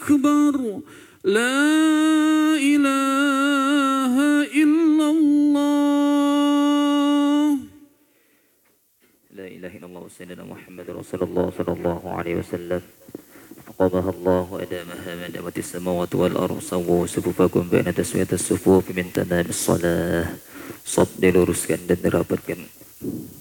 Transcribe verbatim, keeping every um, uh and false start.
أكبر لا إله إلا الله لا إله إلا الله سيدنا محمد رسول الله صلى الله عليه وسلم أقامها الله أدامها ما دامت السماوات والأرض سووا صفوفكم بين تسوية الصفوف من تمام الصلاة. Sob diluruskan dan dirapatkan.